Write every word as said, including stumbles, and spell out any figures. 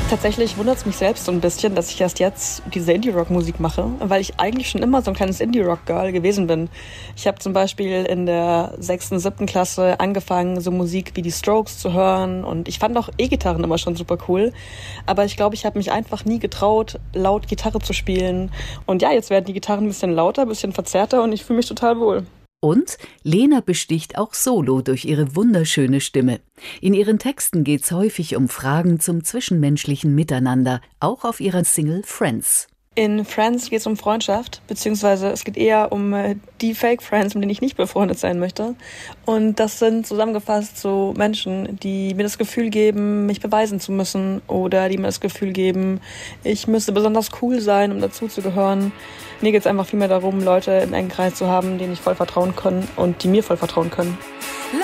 Tatsächlich wundert es mich selbst so ein bisschen, dass ich erst jetzt diese Indie-Rock-Musik mache, weil ich eigentlich schon immer so ein kleines Indie-Rock-Girl gewesen bin. Ich habe zum Beispiel in der sechsten, siebten Klasse angefangen, so Musik wie die Strokes zu hören und ich fand auch E-Gitarren immer schon super cool. Aber ich glaube, ich habe mich einfach nie getraut, laut Gitarre zu spielen. Und ja, jetzt werden die Gitarren ein bisschen lauter, ein bisschen verzerrter und ich fühle mich total wohl. Und Lena besticht auch solo durch ihre wunderschöne Stimme. In ihren Texten geht's häufig um Fragen zum zwischenmenschlichen Miteinander, auch auf ihrer Single Friends. In Friends geht es um Freundschaft, beziehungsweise es geht eher um äh, die Fake-Friends, mit denen ich nicht befreundet sein möchte. Und das sind zusammengefasst so Menschen, die mir das Gefühl geben, mich beweisen zu müssen oder die mir das Gefühl geben, ich müsste besonders cool sein, um dazuzugehören. Mir geht es einfach vielmehr darum, Leute im engen Kreis zu haben, denen ich voll vertrauen kann und die mir voll vertrauen können.